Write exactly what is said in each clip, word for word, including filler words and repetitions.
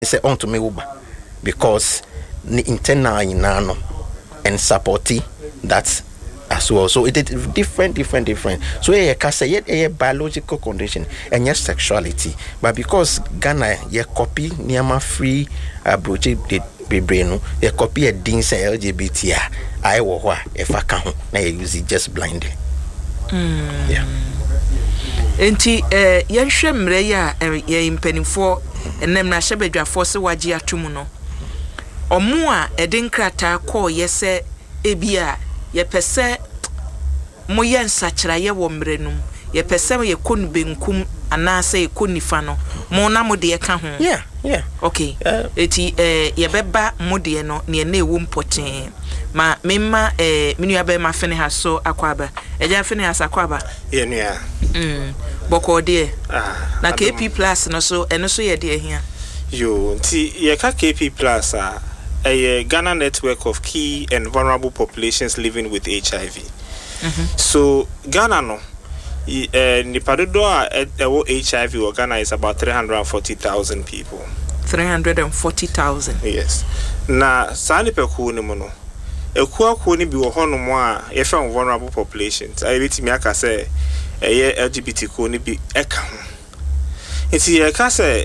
say on to me uba because the internal inano and supporti that as well. So it is different, different, different. So yeah, can say yet a biological condition and yes sexuality, but because Ghana ye copy niama free approach the brain, ye copy a dins L G B T I I wa if I can na use it just blindly. Mm. Yeah. Enti eh yenhwe mre ya ye impenifo enem na hyebedwafo se wage atomu no omo a eden krata call yese ebia ye pese mo ye nsakira ye wo mrenum ye pese ye konu benkum anase ye konifa no mo na mo de ka ho. Yeah, yeah. Okay. Uh, eti eh ye beba mo de no ne na ewo mpoten ma memma eh minua be ma fene ha so akwaba eja fene ha sakwaba ye nua mm boko de ah na K P plus no so eno so ye de hia yo nti ye ka K P plus a a Ghana network of key and vulnerable populations living with H I V. Mm-hmm. So Ghana no eh nipadodo a ewo H I V or Ghana is about three hundred forty thousand people. three hundred forty thousand. Yes. Na sa nipaku ni mo no ekuwa ku ni bi wo hono mo a ye fa vulnerable populations. I betimi aka say eh L G B T ku ni bi eka ho. Enti ye ka say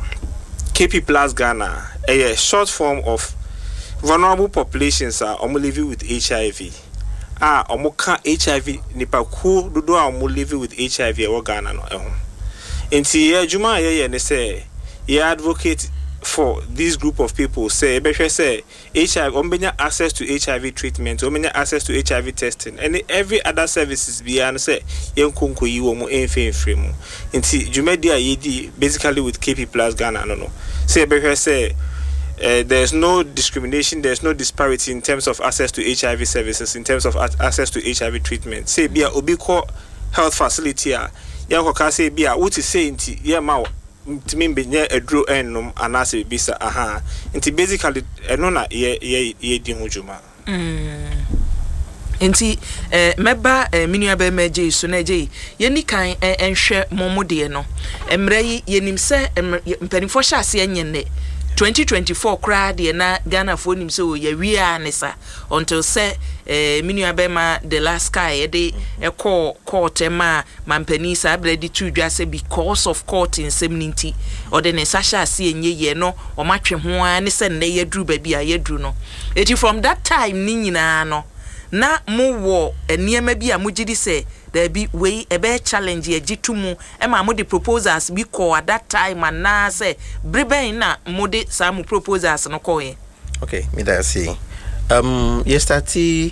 K P plus Ghana a short form of vulnerable populations are omo living with H I V. Ah, omo ka H I V nipa ku dodo a omo living with H I V e wo Ghana no ehun. Enti ye adwuma ye ye ne say ye advocate for this group of people say ebehwe say H I V ombenya access to H I V treatment, ombenya access to H I V testing and every other services be and say yenkonko yi wo mo enfin fremu. Enti dwumadi a yedi basically with K P plus Ghana no no. Say ebehwe say Uh, there's no discrimination, there's no disparity in terms of access to H I V services, in terms of access to H I V treatment. Say, be a Obiko health facility, Yankoka say, be a what is saying, yeah, ma, to me, be near a draw enum, and I say, bisa, aha, and basically, a nona, ye, ye, ye, dimujuma. Enti eh meba eh minua be meje so na je ye ni kan enhwe momode no emre yi yenim se mpanifo hya ase anyene twenty twenty-four kra de na Ghana fo nim se o ya wi anisa until say eh minua be ma the last guy de e call court e ma mampani sa bredi tu dwa se because of court in seventy or the sasha ase enye ye no o matwe ho an se ne ye dru ba bia ye dru no eti from that time ni nyina no na mo wo eniema bi a mo gidi se there be we e be challenge ye gitumu e ma mo de proposals bi call at that time and na say breben na mo de some proposals no call ye. Okay, me that see um yesterday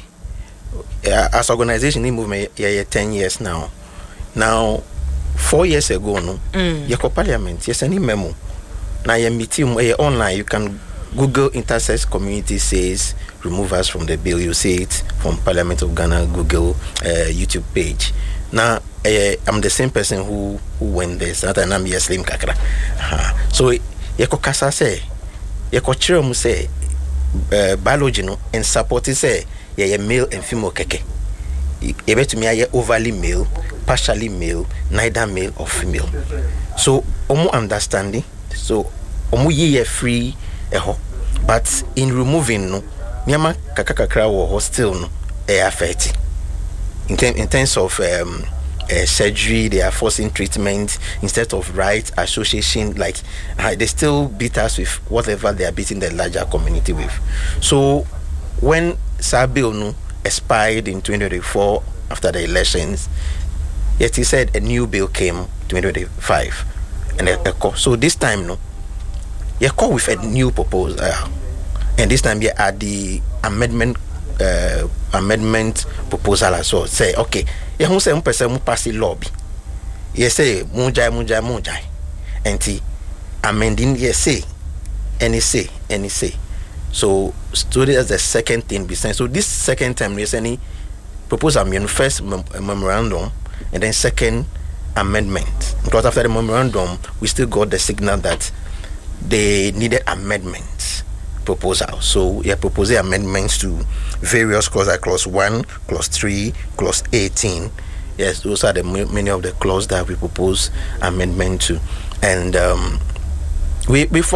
uh, as organization in movement yeah, yeah ten years now now four years ago no mm. ye ko parliament yes any memo na ye meeting uh, online you can Google intersex community says remove us from the bill. You see it from Parliament of Ghana Google uh, YouTube page. Now uh, I'm the same person who who went there. So that I'm Slim Kakra. Uh-huh. So yeko kasa say yeko chiro mu say uh, biology no and support say ye male and female keke. Ye betu me ye overly male, partially male, neither male or female. So omo understanding. So omo ye free eho. But in removing no nyama kakakakra wo hostel no e affect in, term, in terms of um, uh, surgery they are forcing treatment instead of right association like uh, they still beat us with whatever they are beating the larger community with. So when Sabil no expired in twenty twenty-four after the elections, yet he said a new bill came twenty twenty-five and a, a, so this time no you come with a new proposal, uh, and this time you add the amendment uh, amendment proposal as well. Say, okay, you who say one person who pass the lobby. You say munjai munjai munjai, and the amending you say, any say, any say. So, so that's the second thing. Besides, so this second time there's any proposal, I mean, first mem- memorandum, and then second amendment. Because after the memorandum, we still got the signal that they needed amendments proposal. So yeah, proposing amendments to various clauses like clause one, clause three, clause eighteen. Yes, those are the many of the clauses that we propose amendment to. And um, we we fought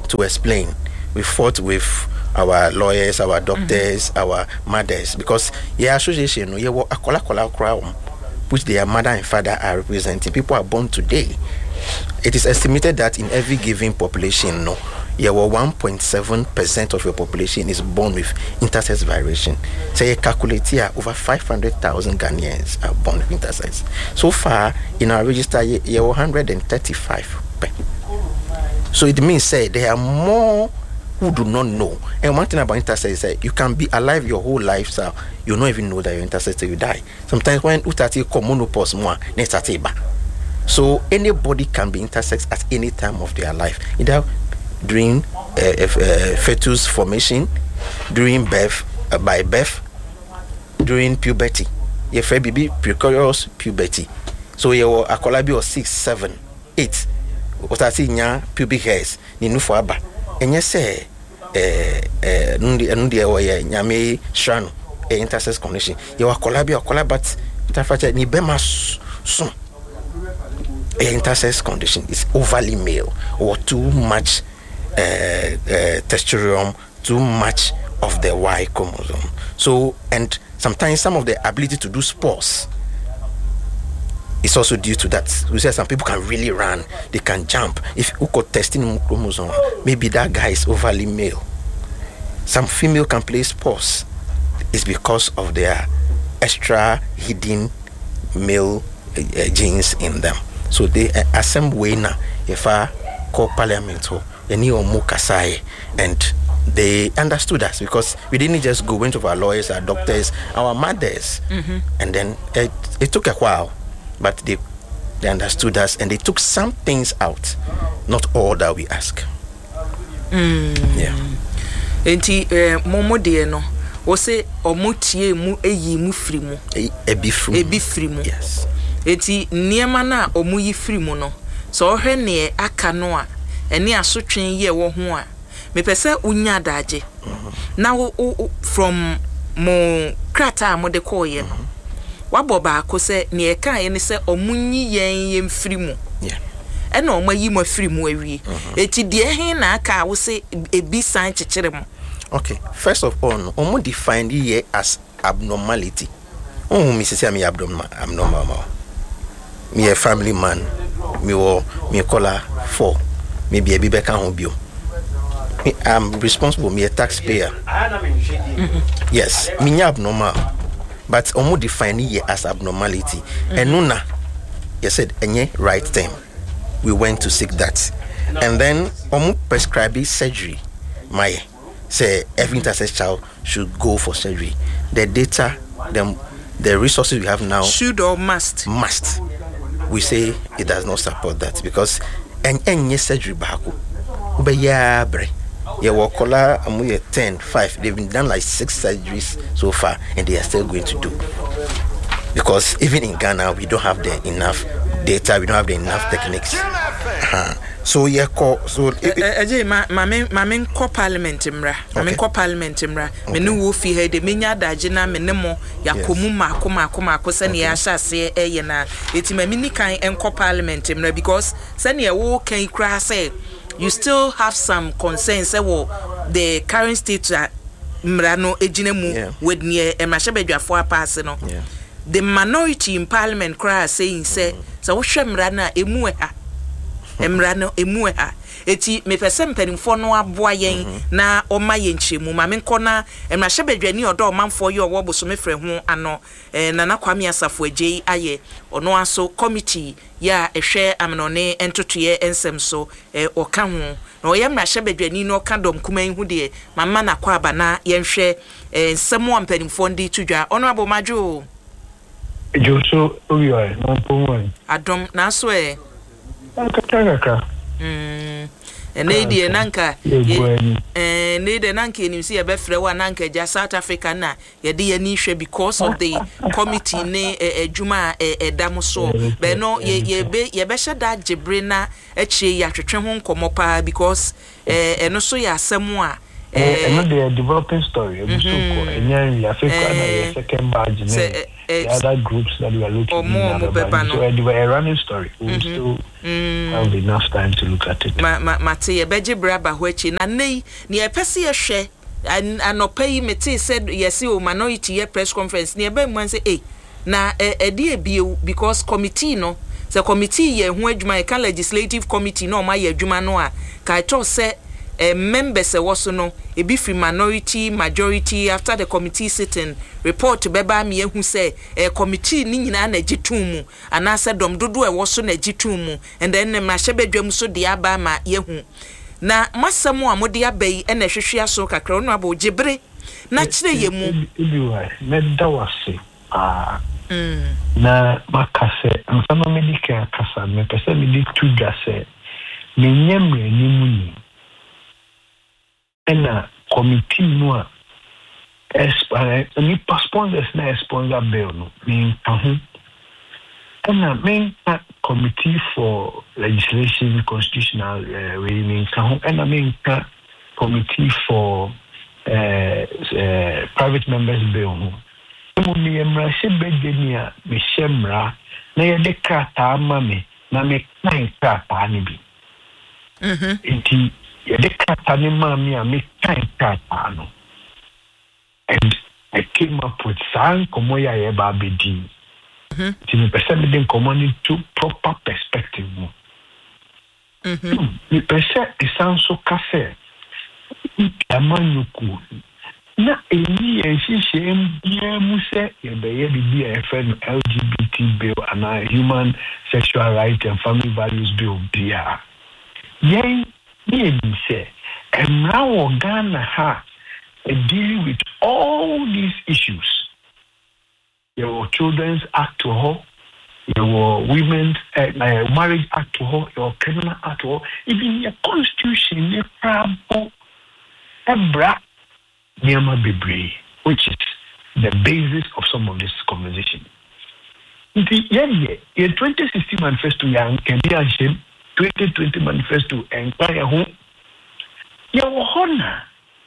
to explain. We fought with our lawyers, our doctors, mm-hmm. our mothers, because yeah, association, yeah, what akola kola crowd, which their mother and father are representing. People are born today. It is estimated that in every given population, no, yeah, well, one point seven percent of your population is born with intersex variation. So you calculate here, over five hundred thousand Ghanaians are born with intersex. So far, in our register, yeah, one hundred thirty-five. So it means, say, there are more who do not know. And one thing about intersex is that you can be alive your whole life, so you don't even know that you're intersex till you die. Sometimes when utati monopause more, so anybody can be intersex at any time of their life, either during uh, uh, fetus formation, during birth, uh, by birth, during puberty. Your baby precocious puberty. So you are a or six, seven, eight. What I see nya pubic hairs ni nufu aba. Enye se eh eh nundi nundi ewo ye nyame shrano e intersex condition. You are kolabi or kolabat tafacha ni bema sun. A intersex condition is overly male or too much uh, uh, testosterone, too much of the Y chromosome. So, and sometimes some of the ability to do sports is also due to that. We say some people can really run, they can jump. If you got testing chromosome, maybe that guy is overly male. Some female can play sports. It's because of their extra hidden male uh, genes in them. So they uh, assemble now if I call parliament any or mukasai, and they understood us because we didn't just go into our lawyers, our doctors, our mothers, mm-hmm. and then it, it took a while, but they they understood us and they took some things out, not all that we ask. Mm. Yeah. Enti momo de no wo se omotie mu eyi mu firi mu ebi firi mu ebi firi mu. Yes. Eti niema na omu yi firi mu no so ohwe ne aka no a ene asotwen ye wo ho a mepese unya daje na wo from mo krata mo de koye no wabo ba ko se ne eka ye ne se omunyi yen ye mfiri mu yeah ena omu yi mo firi mu awie eti de he na aka wo se ebi san chekere mu. Okay, first of all no omu define ye as abnormality. Oh, me say me abnormal abnormal. Me a family man, me or me color four, maybe a baby can bio. I'm responsible, me a taxpayer. Mm-hmm. Yes, me abnormal, but omu define it as abnormality. Mm-hmm. And nuna, you said any right thing. We went to seek that, and then omu prescribe surgery. My say every intersex child should go for surgery. The data, the the resources we have now should or must must. We say it does not support that because any any surgery baku ube ya bre ya wakola amu ye ten five they've been done like six surgeries so far and they are still going to do because even in Ghana we don't have the enough data, we don't have the enough techniques. Uh-huh. So yeah, ko so eje ma ma ma men ko parliament mra ma men ko parliament mra me no wo fi he de menya daje na me ne mo yakomu mako mako mako se ne ya hyase eye na eti ma mini kan enko parliament mra because se ne wo kan kra say you still have some concerns say wo the current state mra no ejine mu with ne e ma hyebadwafo apase no the minority in parliament cry saying say so wo hwe mra na emu ha emra no emu ha eti me pese mpanimfo no aboa yen na oma yen chemu ma me nkona emra hyebadwani odo manfo ye owo boso me frɛ ho ano eh, nana kwame asafo agye aye ono aso committee ya ehwe amnone entotoye ensem so eh, oka ho na oyɛ mra hyebadwani no ka dom kuman hu de mama na kwa aba na yenhwe eh, nsɛm wa mpanimfo ndi tudwa ono abomadwo Joso oyo no pomwe adom na so e akataka mm ene die nanka eh ne de nanka enim si e be frɛ wa nanka ja South Africa na ye de ye ni hwɛ because of the committee ne adwuma e dam so be no ye ye be ye be hye da gebre na akire ya twetwe ho nkomo pa because eh eno so ya asɛm a eh eno the developing story ebusuko enya ya Africa na ye second badge ne the other groups that we are looking or more, at. more So uh, they were a running story. We mm-hmm. still mm. have enough time to look at it. Ma ma mate beje braba hwechi na nei ni epese ye hwe anopai mete said yes o minority ye press conference ni ebe mu say eh na e de ebie because committee no the committee ye hu adwuma e legislative committee no ma ye adwuma no a ka to say uh, members e was no e be free minority majority after the committee sitting report beba me hu say uh, committee ni nyina na gitumu ana say dom dodo e was na gitumu and then ma hyebedwam so de aba ma ye hu na masamo amode abai e na hwehwe aso kakra no abo gibre na kire ye mu ibiwa medda wase ah mm na makase amfano medika kasa me pese me di tudwa se me nyemre ni muni ena committee no a espare ni sponsors na sponsor bill no me ahu ena me committee for legislation constitutional uh, meaning ahu ena me committee for uh, uh, private members bill no mo mi emra se bedenia me shemra na ye de krata ama me na me kan krata ni bi mhm enti ye de krata ni ma me a me kan krata no and I came up with sang komo ya ye ba bedi mhm ti me pese me den komo ni to proper perspective mo mhm me pese isanso kase amanyuku na eni ehihiem bia mu se ye be ye bi e friend L G B T bill and a human sexual rights and family values bill bia ye ye se emra wo Ghana ha dealing with all these issues. Your children's act to her, your women's uh, marriage act to her, your criminal act to her, even your constitution, your problem, ebra Nyama Bibre, which is the basis of some of this conversation. In the year twenty sixteen manifesto, young Kenyan twenty twenty manifesto, and Kaya home, your honor,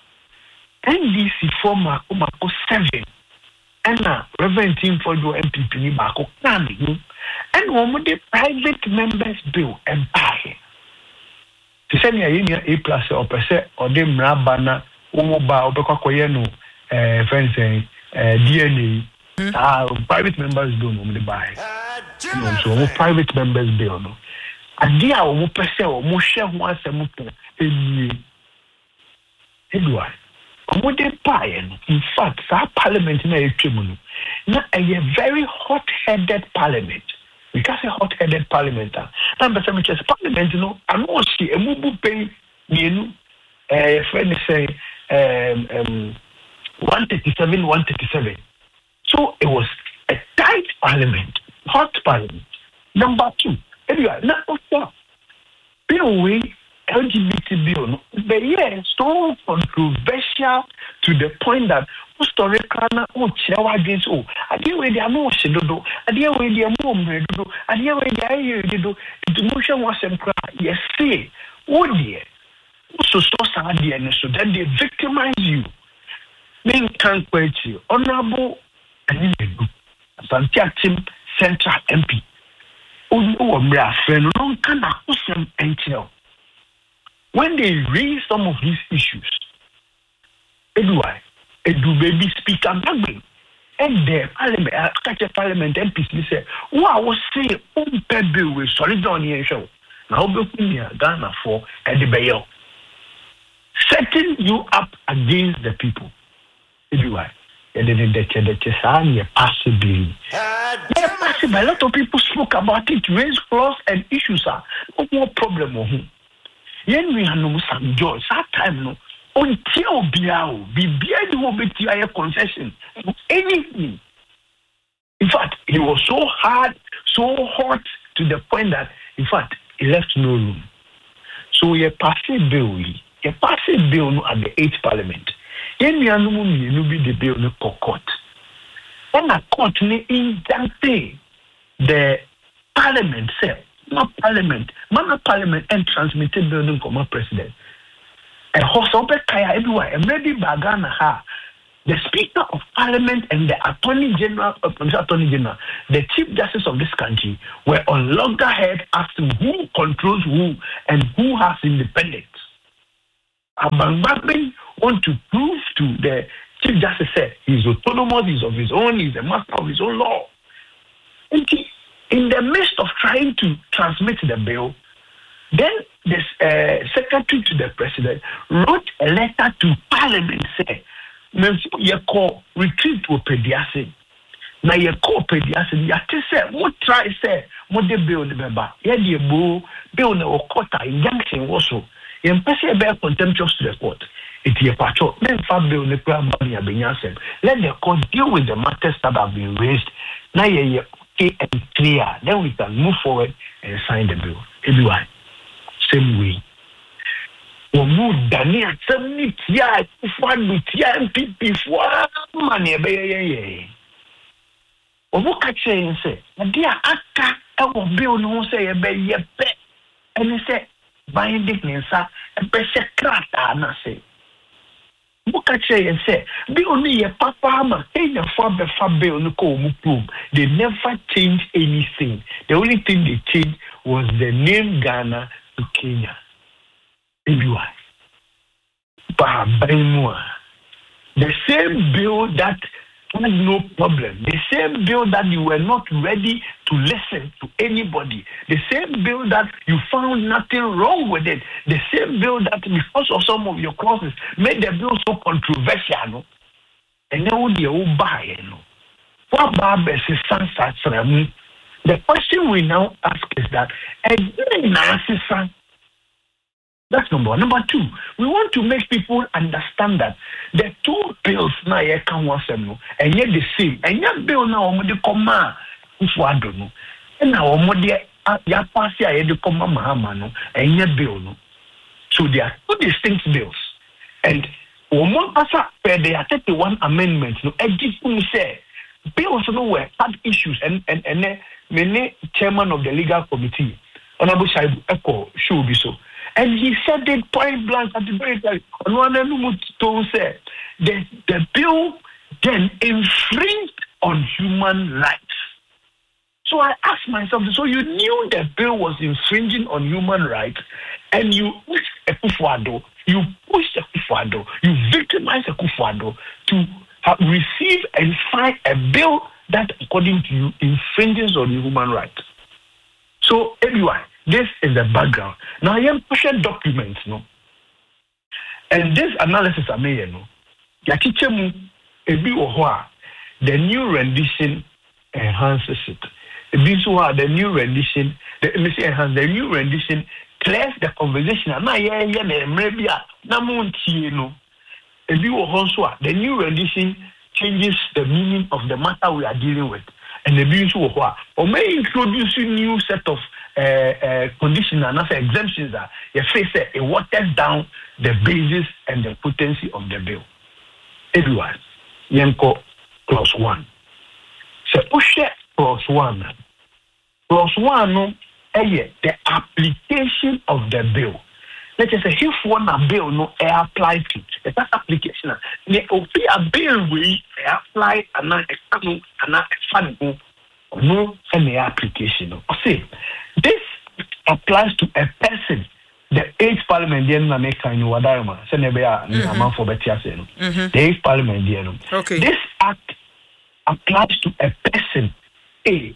N D C former Omako seven, and now Reverend Team for your M P P Bako Nani, and one the private members bill and buy. To send you a plus or per se or them rabana. Umoba obekwa koyeno eh friends eh D N A ah private members bill no dey buy no so private members bill no ade a wo pese wo mo hwe ho asem to enie edua omo dey buy no in fact sa parliament na etwem no na a very hot-headed parliament we can say hot-headed parliament na be me chese parliament no ano si emubu pay mienu eh friend say Um, um, one thirty-seven, one thirty-seven. So it was a tight parliament, hot parliament. Number two, anyway, now also, bill way L G B T bill, but yeah, so controversial to the point that historical oh chair against oh, I deal with the no shadow, I deal with the mom redo, I deal with the air do the motion was some cry. Yes, see, oh dear. So so sad so that they victimize you. Main can't quit you. Honorable and Santiago Central M P. When they raise some of these issues, Edward, Edu baby speaker Bagby, and the parliament, uh, parliament M Ps say, "Wow, was say, oh, bill with solid on your show." Now, be Ghana for Edibayo. Setting you up against the people. Anyway, and then the the possibly. A lot of people spoke about it, raised clause and issues are no more problem. Yen we have no some joy. That time no. Until biao, be beard will be a concession. Anything. In fact, it was so hard, so hot to the point that, in fact, it left no room. So we are passing bill. A passing bill at the eighth parliament. Yen we are no be the bill no court. And a court ne injunct the parliament self, not parliament, not parliament and transmitted building from my president. A horse open kaya everywhere, and maybe Bagana ha the Speaker of Parliament and the Attorney General, uh, Attorney General, the Chief Justice of this country, were on loggerhead asking who controls who and who has independence. Abang want to prove to the Chief Justice that he's autonomous, he's of his own, he's the master of his own law. And he, in the midst of trying to transmit the bill, then the uh, Secretary to the President wrote a letter to Parliament saying, you call retreat to Pediasi. Now you call Pediasi, you have to say, what try say, what the bill the member, yeah, the bill, bill no quota, injunction also. You person bear contemptuous to the court. It's a patrol, then fab bill the crab money have been answered. Let the court deal with the matters that have been raised. Now you're okay and clear. Then we can move forward and sign the bill. Everyone, same way. Omu Daniel seventy tia for tia M P P for money be ye. Omu ka che say, "Dia aka e wo bill no say e be ye pe." And say binding nsa e be se krata na say. Omu ka che say, "Bill ni ye papa ma e na for be fa bill no ko omu prove." They never changed anything. The only thing they changed was the name Ghana to Kenya. Everyone. The same bill that had no problem, the same bill that you were not ready to listen to anybody, the same bill that you found nothing wrong with it, the same bill that because of some of your clauses made the bill so controversial, no? And now they will buy it. What the question we now ask is that, that's number one. Number two, we want to make people understand that the two bills now you can want them and yet the same. And yet bill now on the comma if I don't know. And now on the ya pass ya the comma Mahamano and yet bill no. So there are two distinct bills. And one more pass there are thirty-one amendments. No, I just say bills no were had issues and and and many chairman of the legal committee, Honorable Shaibu Eko should be so. And he said it point blank at the very time. On one end, said the the bill then infringed on human rights. So I asked myself, so you knew the bill was infringing on human rights, and you pushed Akufo-Addo, you pushed Akufo-Addo, you victimized Akufo-Addo to have, receive and sign a bill that, according to you, infringes on human rights. So everyone. This is the background. Now, I am pushing documents, no? And this analysis I made, no? Yakichemu, ebi ohwa, the new rendition enhances it. Ebi soha, the new rendition, the, let me say enhance, the new rendition clears the conversation. Na ye ye na emrebia, na muntie, no? Ebi ohwa, the new rendition changes the meaning of the matter we are dealing with. And ebi soha, or may introduce a new set of Uh, uh, conditions and also exemptions that you face it, it waters down the basis and the potency of the bill. Everyone, Yanko clause one. So, clause one. Clause one, no, the application of the bill. Let's say if one a bill no apply to the application, the a bill we apply and not examine and not examine no any application. I say this applies to a person. The eighth parliamentarian na make in Wadarma, Senebea, Naman for Betiaseno. The eighth parliamentarian. Okay. This act applies to a person. A.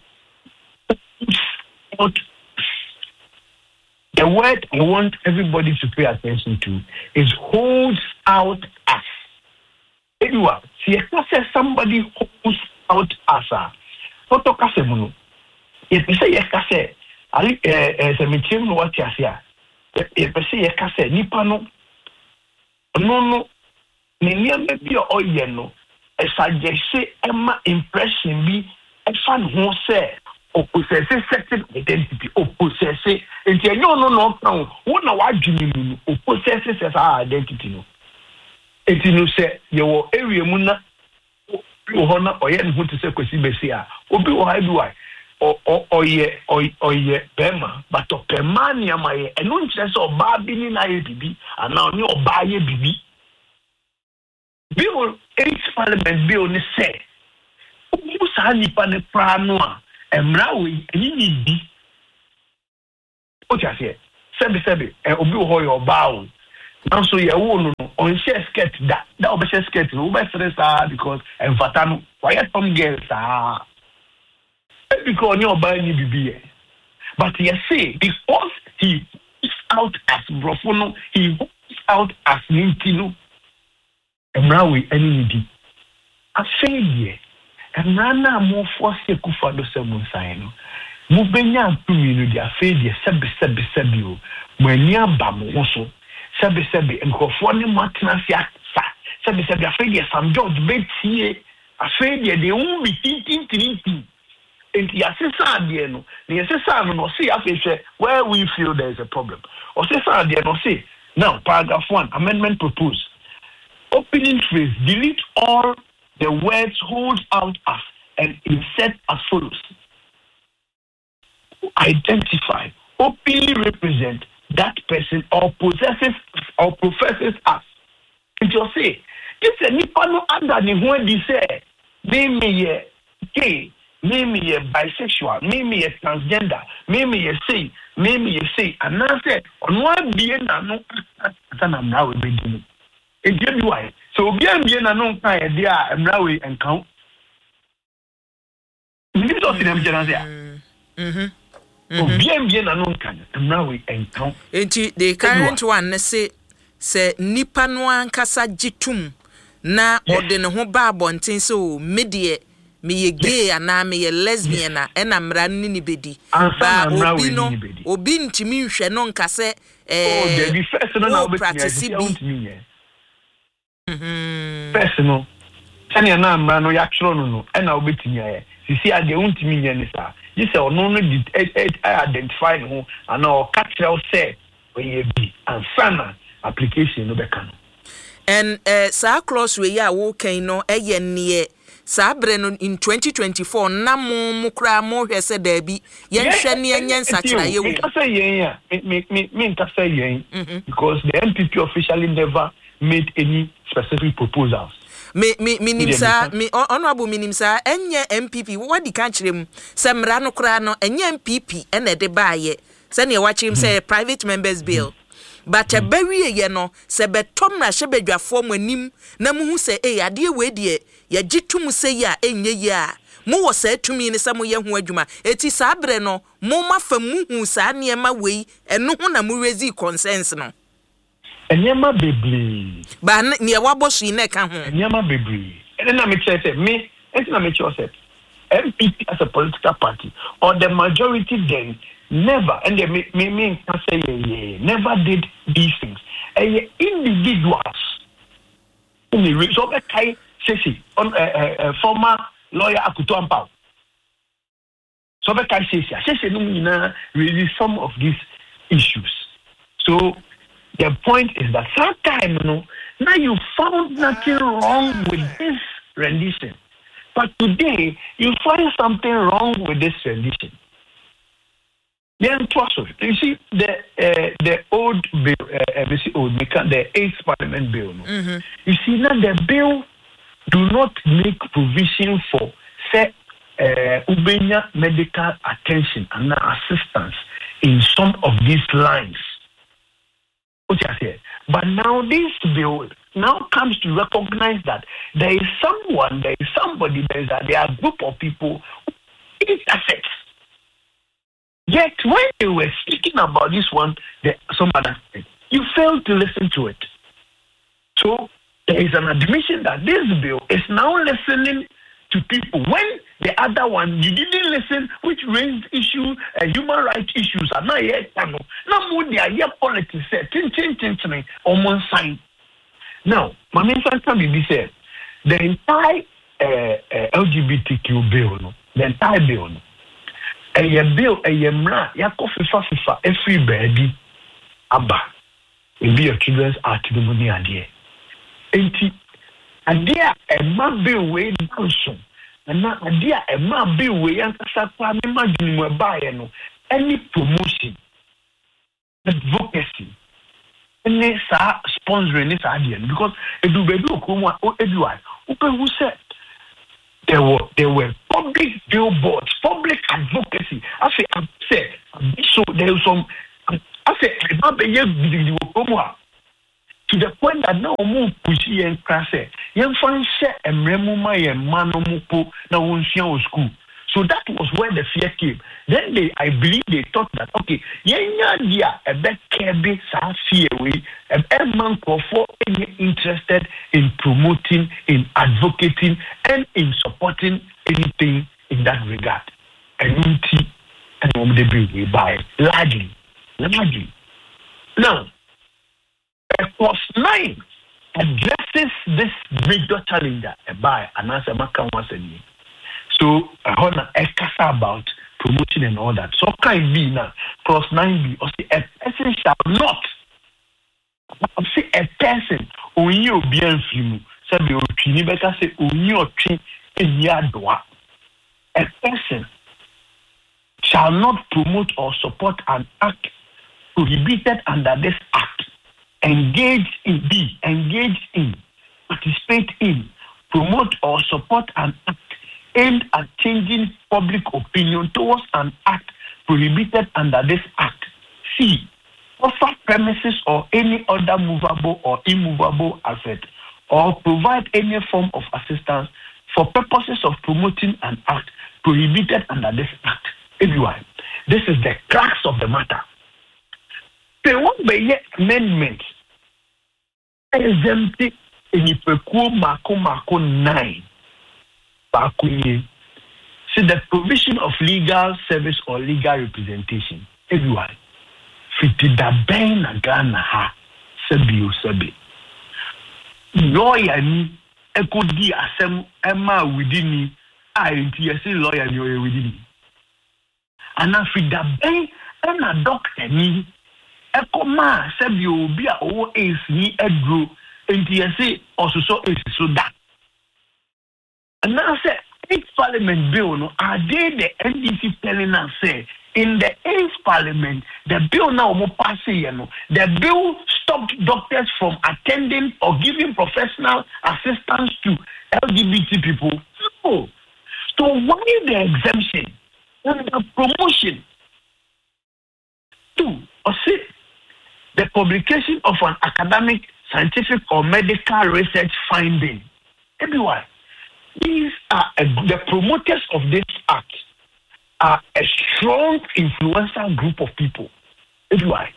The word I want everybody to pay attention to is holds out as. Anyone, see, if somebody holds out as a Foto kasemuno. If you say yes, kase, ali eh semitim no what yasia. If you say yes, kase nipa no no no ni niam bi o ye no. E suggest ema impression bi e fan ho say o possess certain identity o possess enti enyo no no kan wo na wadwini mu o possess certain identity no. Enti no say ye wo area mu na Ohona oyen who to say kwesi besia obi o ha bi wai o o oye oye bema but o pemania my eno nkyere so oba bi ni na ye bibi ana oni oba ye bibi bill eight parliament bill ne say who sa nipa ne pra no a emra we ni ni bi o ja se sebe sebe e obi ho yo bawo now so ye wo no on share skirt that that obi share skirt no be stress ah because emfata no why some girls ah because you buy ni bibi but you see because he is out as brofono he is out as nintino emra we any di afeye emra na mo force kufa do se mo nsan no mo benya ntumi no di afeye sebe sebe sebe o mo ani aba mo so sebe sebe nkofo ne matna sia sa sebe sebe afeye Sam George betie afeye de un bi tin tin tin and yasisa ade no the yasisa no see afehwe where we feel there is a problem or say ade no see now paragraph one amendment proposed opening phrase delete all the words hold out as and insert as follows: identify, openly represent that person or possesses or professes as. And you say this is nipa no under ni ho di say me ye gay, me ye bisexual, me ye transgender, me ye say, me ye say, and now say on one be na no sana now we begin. E dey why so obi am be na no kan e dey a mra we enkan. Ni so sin am jana say. Mhm. Obi am be na no kan mra we enkan. Enti the current one say say nipa no ankasa gitum na ode ne ho ba abonten so medie me ye gay ana me ye lesbian na e na mra ni ni bedi ba obi no obi ntimi nhwe no nkase eh oh the first no na obi practice bi mhm first no tani na mra no ya tro no no e na obi timi ya sisi ade untimi nya ni sa you say ono no identify no ana o catch you say when you be and sana application no be kan and uh sa clause we ya wo kan no eye ne sabre no in twenty twenty-four na mo mo kra mo hwe se da bi ye hwe ne yen nsakira ye wo me say yen ya me me me nta say yen because the M P P officially never made any specific proposals. Me me minimsa me honorable minimsa enye M P P what di kan kirem se mra no kra no enye M P P ene de baaye se ne wa kirem se private members bill but a bury ye no se betom na hye badwafo mo anim na mu hu se e ade we de ye gitum se ya enye ye a mo wo sa tumi ne se mo ye hu adwuma eti sa abre no mo mafa mu hu sa ne ma wei eno hu na mo raise concerns no enyema bebli ba ne wa bosu ne ka ho enyema bebli ene na me chere me enti na me chere say M P P as a political party or the majority then never and they me me me can say yeah, never did these things and individuals in the so be kai say on a former lawyer Akuto Ampao so be kai say say no nyina really some of these issues. So the point is that sometimes no now you found nothing wrong with this rendition, but today you find something wrong with this rendition. Then you see the uh, the old bill, uh, old the eighth Parliament bill. No? Mm-hmm. You see now the bill do not make provision for say uh, ubenya medical attention and assistance in some of these lines. What you say? But now this bill now comes to recognize that there is someone, there is somebody, there is a, there are a group of people who it affects. Yet when they were speaking about this one, the, some other thing, you failed to listen to it. So there is an admission that this bill is now listening to people. When the other one you didn't listen, which raised issue, uh, human rights issues are not yet. Now more they are here politics. Tin tin tin tin on one side. Now, my main can be said the entire uh, uh, L G B T Q bill, no, the entire bill. No, a bill, a yamra, yako fifa fifa, every baby, abba, will be a children's art to the money idea. Enti, idea a man bill way down, and not idea a man bill way and Sapa, imagine we're buying any promotion, advocacy, any sa sponsoring this idea because it do baby okuma o eduai open who said there were there were public billboards, public advocacy. I say I said so there was some I say to the point that now mu pushi and class yen fan share emremu ma yen manomu po na wonhia school. So that was where the fear came. Then they, I believe they thought that, okay, yenya dia a bit kebe sa fear way, a man for any interested in promoting, in advocating, and in supporting anything in that regard. And unity and um the big by largely, largely. Now, clause nine addresses this major challenger by an answer Maka once a year. So I want to ask about promoting and all that. So can be now clause nine B or say a person shall not say a person only be film. Say be otwini better say only otwi enyadwa. A person shall not promote or support an act prohibited under this act. Engage in B, engage in, participate in, promote or support an act aimed at changing public opinion towards an act prohibited under this act. C. Offer premises or any other movable or immovable asset or provide any form of assistance for purposes of promoting an act prohibited under this act. Anyway, this is the crux of the matter. The one by amendment exempted in Ipeku Mako Mako nine. See the provision of legal service or legal representation. Everyone, fifty da ben na Ghana ha sebi o sebi. Lawyer ni ekodi asem ema within ni a enti yesi lawyer ni o within ni. Ana fida ben na doctor ni ekoma sebi obi a owo ace ni edro enti yesi ososo ace so da. And now say eighth Parliament bill, no, are they the N D C telling us say in the eighth Parliament the bill now more passing, you know, the bill stopped doctors from attending or giving professional assistance to L G B T people. No. So why the exemption and the promotion? Two, or say the publication of an academic, scientific, or medical research finding. Everyone. These are uh, the promoters of this act are a strong influential group of people. Everywhere.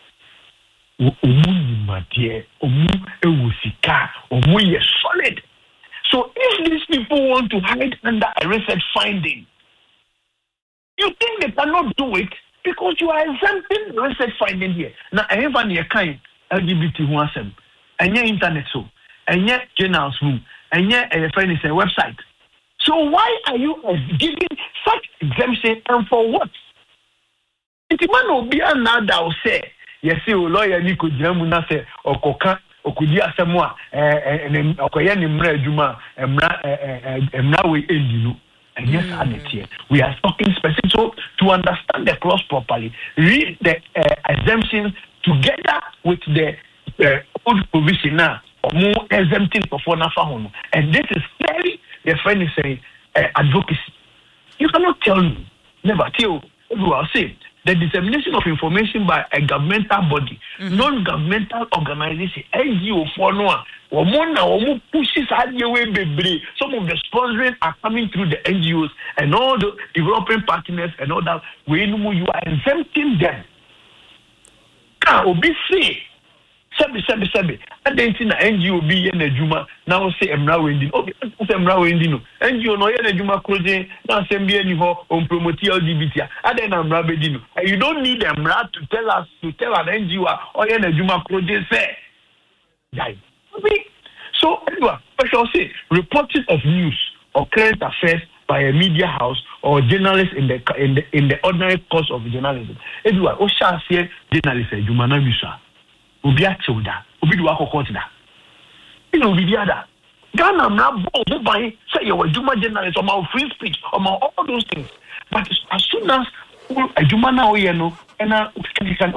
Solid. So if these people want to hide under a research finding, you think they cannot do it because you are exempting the research finding here. Now, I have any kind L G B T who has them, and your internet so, and your journals room, and your website. So why are you giving such exemption and for what? It man will be another will say, yes, you lawyer Nico Jamuna say, or Coca, or Kudia Samoa, and Okoyan Mra Juma, and now we end you. And yes, mm. here. We are talking specific. So to understand the clause properly, read the uh, exemptions together with the uh, old provision now, or more exempting for Nafahono. And this is clearly the friend is saying uh, advocacy. You cannot tell me, never tell you are saying the dissemination of information by a governmental body, mm-hmm. non-governmental organization, N G O for no or more now, or more pushes away baby. Some of the sponsoring are coming through the N G Os and all the developing partners and all that. When you are exempting them, can be say. Sebi sebi sebi. I don't think the N G O be in the Juma now say Emra Wendi. Okay, say Emra Wendi no. N G O no in the Juma project now say be any ho on promote L G B T. I don't Emra Wendi no. You don't need Emra to tell us to tell an N G O or in the Juma project say. Yeah. So anyway, I shall say reporting of news or current affairs by a media house or journalist in the in the in the ordinary course of journalism. Anyway, o shall say journalist Juma na bisa. Obi achew da obi do akokot da ina obi dia da Ghana na bo bo ban say you adwuma journalist or my free speech or my all those things but as soon as adwuma na oye no and uh, can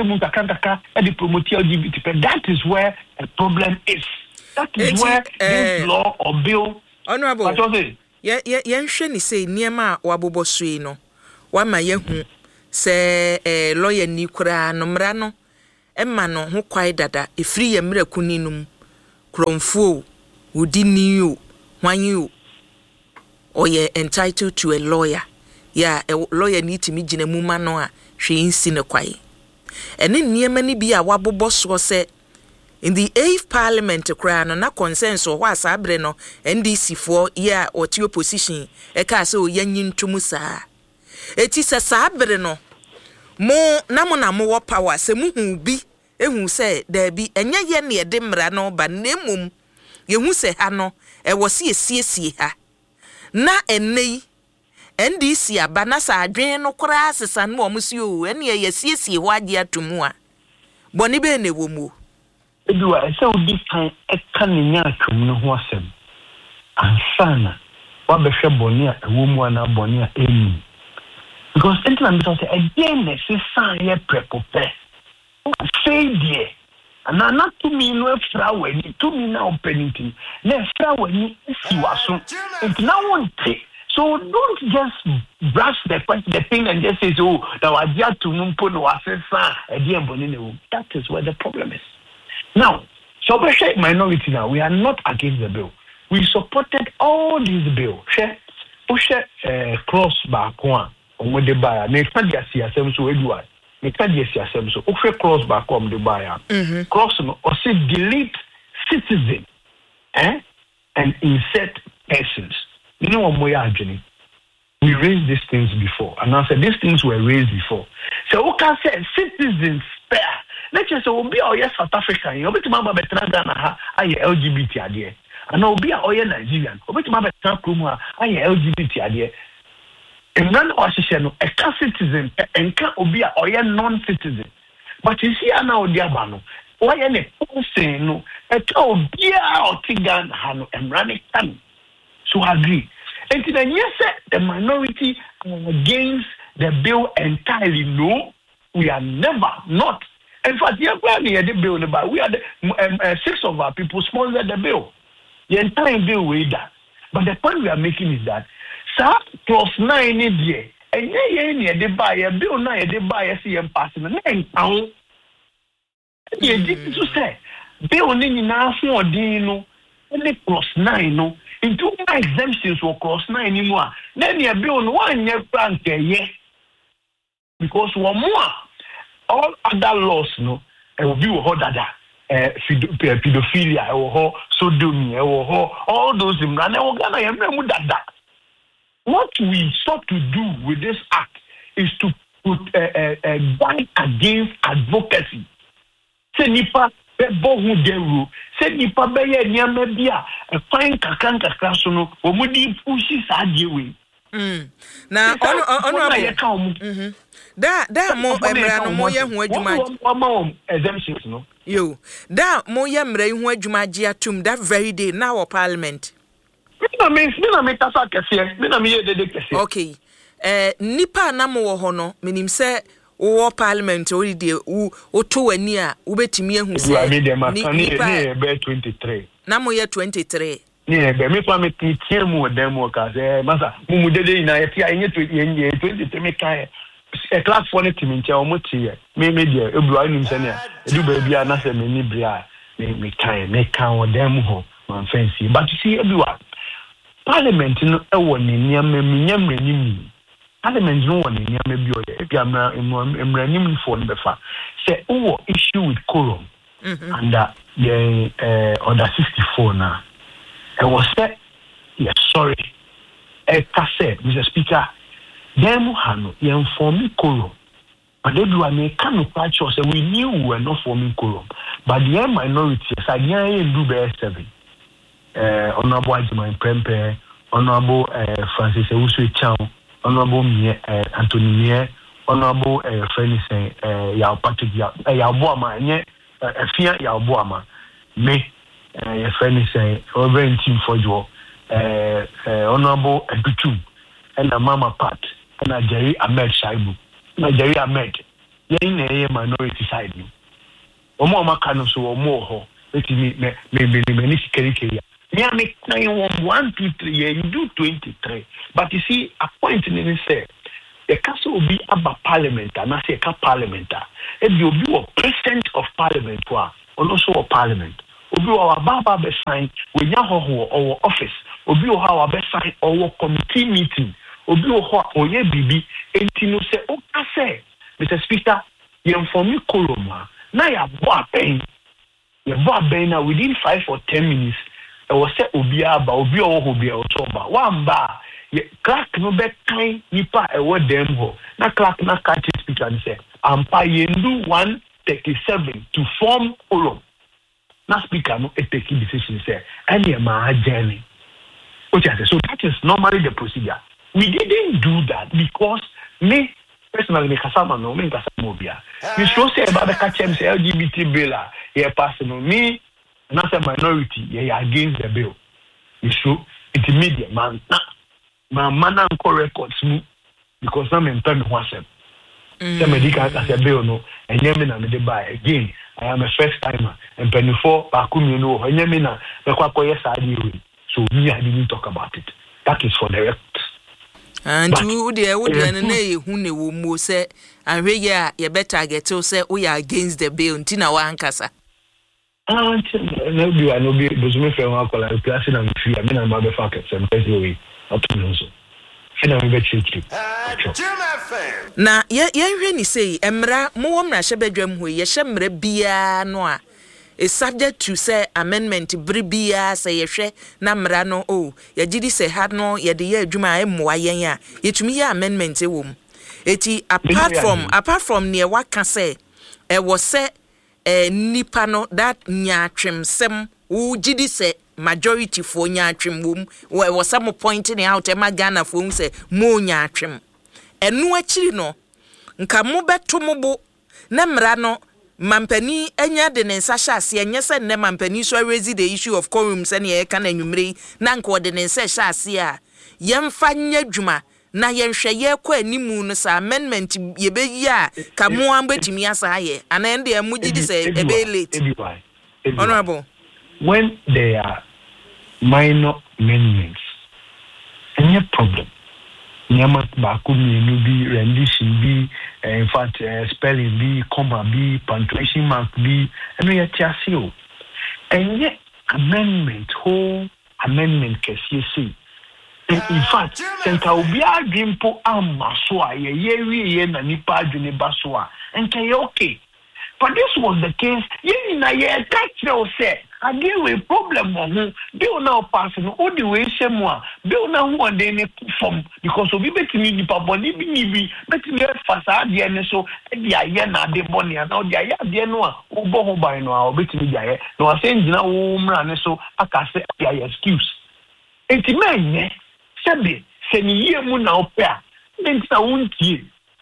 promote L G B T. But that is where the problem is. That is it's, where uh, this law or bill. Honorable. What was it? Yeah, yeah, yeah. Shani say niema wabobo suino. Wama yehu se eh, lawyer ni kura nomra no. Emma no ho kwai dada. Efiri ye mre kuninum. Kromfo udi niyo wanyu. Or ye entitled to a lawyer. Yeah, a lawyer need to meet Jine Muma noa. She in sin a kwai. And in near many be a wabobo so say. In the eighth parliament crown na consensus or was abreno N D C for year or to opposition e ka so yanyin tumusa eti se sabreno mo na mo na mo power se mu hu bi ehu se da bi enye ye ne de mra no ba nemum ye hu se ha no e wo se esiesie ha na enei N D C aba na sa adwen no kora asesa no mo si o ene ye siesie ho age atomu a boni be ne wo mu Edua, I say this time a cunning yatum no wasem. And sana, what the shabonia, a woman, a bonia, aim. Because until I'm because again, this is sign a prepope. Say, dear, and I'm not to me no flower, to me now penalty. Let's flower, you are soon. And now one take. So don't just brush the the thing and just say, oh, now I just to numpo no assessa, a dear bonino. That is where the problem is. Now, so we say minority now, we are not against the bill. We supported all these bills. Share, push a cross back one on what they buy. Next time you see yourself so everyone. Next time you see yourself so okay cross back on the buyer. Cross or say delete citizen, eh, and insert persons. You know what we are doing? We raised these things before, and I said these things were raised before. So we can say citizens spare. Let's just say, we'll be all South African. You'll be to my Betrana, I L G B T idea. And I'll be all Nigerian. We'll be to my Betrana, I L G B T idea. And none of us is a citizen and can't be all non citizen. But you see, now, dear Bano, why any person no, at all, dear or Tigan Hano and running time. So I agree. And then, yes, the minority against the bill entirely. No, we are never not. In fact, we are the bill, but we are the um, uh, six of our people sponsored the bill. The entire bill we that. But the point we are making is that, sir, plus nine in the and yeah, yeah, they buy a bill nine, they buy a C M passing the nine pound. Yeah, this is to say, bill in now for Dino, only plus nine, no, into my exemptions or plus nine anymore. Then you bill one year plan, yeah, because one more. All other laws, no, it will be a uh, pedophilia, or sodomy, or all those in that. What we sought to do with this act is to put a uh, uh, fight against advocacy. Say nipa bebo hu deru. Say nipa beye nyame bia e fine kakan kakraso no omudi pushi sa jewe. Mm. Na ono ono mhm. Da da mo emra no mo ye ho adwuma. Mo exemptions no. Yo. Da mo ye mra ho adwuma agi atum that very day now or parliament. Me na me me na me tasa kese. Me na me ye dede kese. Okay. Eh nipa na mo wo ho no menim se wo parliament o de o to wani a wo betimi ehu se. Nipa be twenty-three. Na mo ye twenty-three. Yeah, but me for me team mo dem wo ka say masa mu mu dede na e tia enye twenty-three me kan a class for team in tia o mo tie me me dia ebru anu nse na edu ba bia na say me ni bria me me kan me kan wo dem ho man fancy but you see everyone parliament no e wo ni niam me nyam ni mi parliament no wo ni niam bi o ye e bia mra mra nim for no be fa say wo issue with quorum mm-hmm. under the uh, order sixty-four now. I was said, yes, sorry. I said, Mister Speaker, them hano, you inform me quorum. But they do a mechanical culture, so we knew we were not forming quorum. But the minority, I didn't do bear seven. Uh, Honorable Ajimai Prempe, Honorable uh, Francis Ewusu Chow, Honorable uh, Anthony Mie, Honorable uh, Frenny Say, uh, Yao Patrick Yao Boama, uh, Fia Yao Boama, me. Uh, your friend is saying, uh, very team for you, uh, uh, Honorable Edutum, and a Mama Pat, and a Jerry Ahmed Shaibu, and a Jerry Ahmed, yen na minority side no omo maka no so omo ho etimi me me me me ni sikerike ya me make one two three yeah, you do twenty-three but you see a point in it say the castle will be about parliament and I say a parliament e bi obi o president of parliament wa also a parliament obi o ababa be sign we nya ho ho or office obi o ha be sign or committee meeting obi o ho oye bibi enti no say o ka say Mister Speaker you inform me koloma na ya bo aben ya bo aben na within five or ten minutes e was say obi aba obi o ho bi o to ba wamba clerk no be kind nipa e wo dem ho na clerk na catch speaker and say ampa yendu one thirty-seven to form column na speaker no e take decision say any ma journey which I say so that is normally the procedure. We didn't do that because me personally me kasama no me kasama obia me so say about the catch him say L G B T bill a here pass no me na say minority ye against the bill you so it media man ma mana nko records mu because na me mpem ho asem say medical as a bill no enye me na me dey buy again I am a first timer and twenty-four bakumi no enye me na me kwa koye sadi we so me I didn't talk about it. That is for the rest. And you there would be na hu ne wo mo say ahwe ya ye better get to say we are against the bill ntina wa ankasa ah no be I no be bozume fe wa kola class na mfi I mean am be fa kesem pese we otunzo fina me be chiki na ye yenhwe ni sei emra mo wo mra hye badwam ho ye hye mra bia no a is subject to say amendment bribia say yehwe na mra no o ye gidi say had no ye de ye adwuma emmoa yen a yetumi ye amendment e wom eti apart from apart from ne waka say e wo say eh nipa no that nyatwemsem wo gidi say majority for nyatwem wom we was some pointing out e magana for say mo nyatwem enu akiri no nka mo beto mo bo na mra no mampani enya de ne nsa hyase enye se ne mampani so raise the issue of quorum se ne e ka na nwumre na nka de ne nsa hyase a yemfa nya dwuma na yenhwe ye kwa animu no sa amendment ye be yi a ka mo an betimi asa ye ana ende e mu gidi se e be late honorable when there are minor amendments any problem nyama ba ko mienu bi rendition bi in fact uh, spelling bi comma bi punctuation mark bi eno ya tiase o enye amendment whole amendment kesi si in fact senta obi adwimpo amaso a ye ye wi ye na nipa adwene baso a enke ye okay but this was the case ye na ye catch you say I deal with problem on bill now passing all the way semua bill now one day from because obi betimi nipa boni bi ni bi betimi fasa de ne so e dia ye na de boni na o dia ye de no a obo ho ban no a obetimi dia ye no ase ngina wo mra ne so aka se dia excuse enti menye sebe se ni ye mu na ope a enti na wontie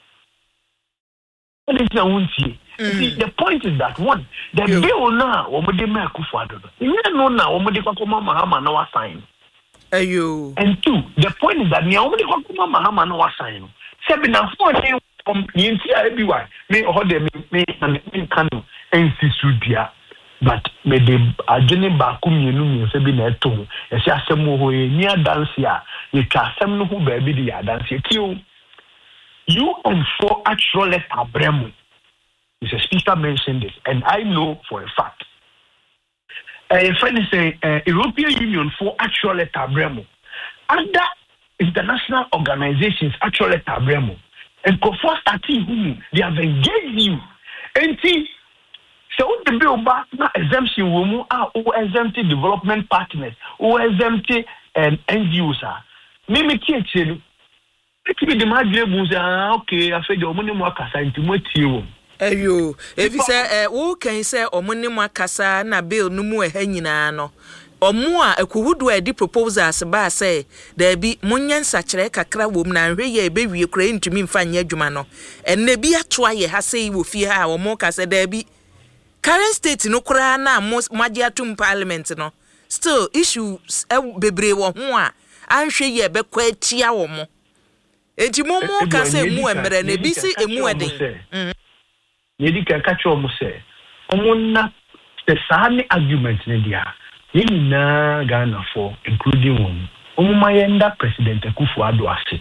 enti na wontie. See, the point is that one, the Yo. bill now, what they make for other. You know now, what they call Mahama no sign. Ayo. And two, the point is that now what they call Mahama no sign. Seven and four day from the entire everywhere. May hold them me and me can insisudia. But me de ajene ba ku mienu mi se bi na eto. E se asem ho e ni adanse a, ye twa asem no ho ba bi de adanse ti. You and four actual let abremu. Mister Speaker mentioned this, and I know for a fact. A friend is saying, uh, European Union for actual tabremo. Other international organizations actually tabremo. And for starting whom they have engaged you. And see, so the bill back now exemption women are or exempted development partners or exempted and N G Os are. Maybe teach you. Let me the magic okay, I said the money more casa into what you. Ayo, if you say, eh, who can say, or money more casa na bill no more hanging no. Or more a could do a deep proposal as ba say, there be munyan sachere kakra woman and reye baby Ukraine to me fan yejumano. And ne be a try has say you fear her or more casa there be. Current state no kura na most magiatum parliament no. Still issues e bebre wo ho a anhwe ye be kwatia wo mo. Enti momo ka say mu emre na bi si emu eden. yedi ka catch omo say omo na the same argument ne dia yini na Ghana for including one omo mayenda President Akufo-Addo ase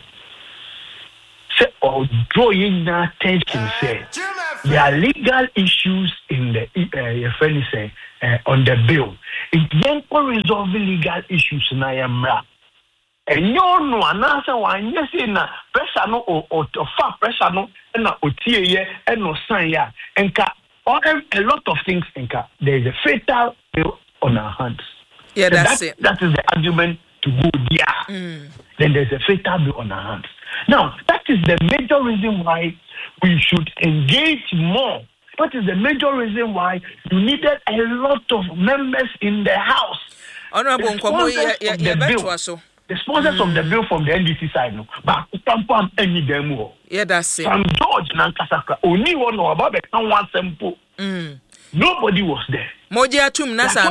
say although you na tension say there are legal issues in the uh, say, uh, on the bill. It can't resolve legal issues na yamra. And you know, anasa one yes na pressure no or or far pressure no na otie ye and no sign ya and ka a lot of things in ka there is a fatal bill on our hands. Yeah, so that's that, it. That is the argument to go there. Mm. Then there's a fatal bill on our hands. Now that is the major reason why we should engage more. That is the major reason why you needed a lot of members in the House. Honorable Nkomo, yeah, yeah, yeah, the sponsors mm. of the bill from the N D C side, no, but pam any demo. Yeah, that's it. From George Nankasaka, only one know about it, and one simple. Mm. Nobody was there. Moja atum nasa.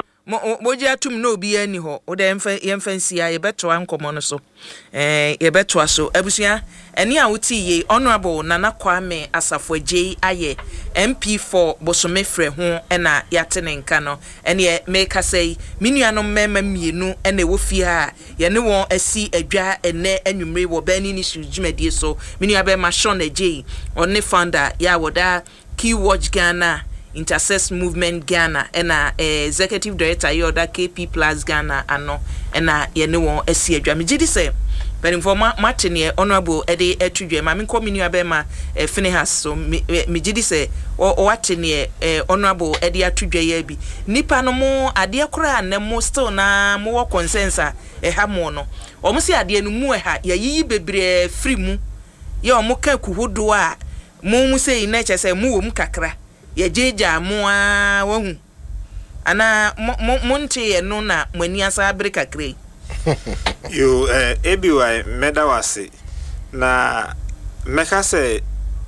Moja atum no bi ani ho. O de emfa yemfansi ya yebeto ankomo no so. Eh yebeto aso. Abusua eni a wuti ye Honorable Nana Kwame Asafo J aye M P for Bosomefre ho ena yate ne nka no. Ene ye make say minuanom mema mienu ena wo fie a ye ne won asi adwa ene anwumre wo bani ni sujumedie so. Minua be ma Sean J on ne founder ya woda Key Watch Ghana Intercess Movement Ghana and uh, executive director yoda K P Plus Ghana ano and uh, ye ne won asi adwa me gidi say but informa Martin ye Honorable Ede Etudwe ma me ko minu abema e Finehas so me gidi say o watin ye Honorable Ede Etudwe ye bi nipa no mo ade akora na mo still na mo wo consensus e ha mo no o mo si ade no mu e ha ye yi bebre free mu ye o mo ka kuhodo a mo mu say na che say mu wo mu kakra ye jeja mo a wahu ana mo nte ye no na mani asa abere kakra you uh, ebi wa medawase na meka say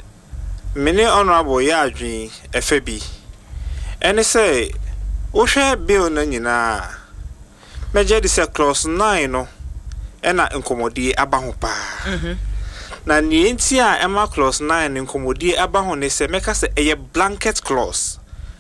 many Honorable ya adwin efebi ene say wo hwe bill na nyina meje di say clause nine no ena nkomodi aba ho pa mhm na ni nti a ema clause nine nkomodi aba ho ne say meka say eye blanket clause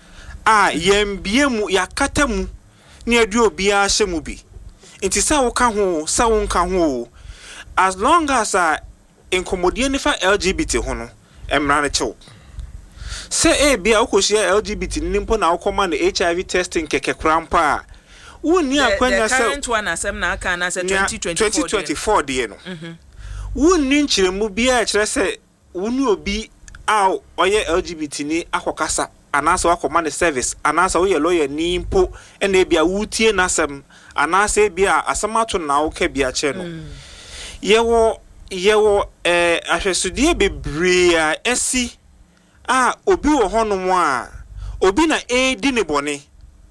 a yembie mu yakata mu ne adu obi a hye mu bi inti sa wo ka ho sa wo nka ho as long as a incommodie ni fa L G B T ho no emra ne chew say e bia okoshia L G B T nimpo na akoma na H I V testing keke krampa woni akwanya say the current one asem na aka na say twenty twenty-four de no mhm woni nchiremu bia kire say woni obi a oye L G B T ni akokasa anasa wakoma ne service anasa wo ye lawyer nimpo ena e bia wutie na asem anase bia asamato na wo ka bia che no mm. yewo yewo eh ahwesudie bebre a esi a obi wo honom a obi na e di ne bone